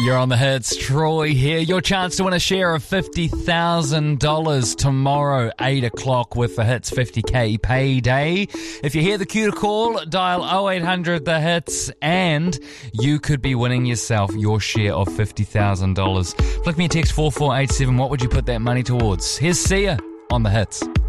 You're on the hits. Troy here. Your chance to win a share of $50,000 tomorrow, 8 o'clock with the Hits 50K payday. If you hear the cue to call, dial 0800 the hits and you could be winning yourself your share of $50,000. Flick me a text 4487. What would you put that money towards? Here's Sia on the Hits.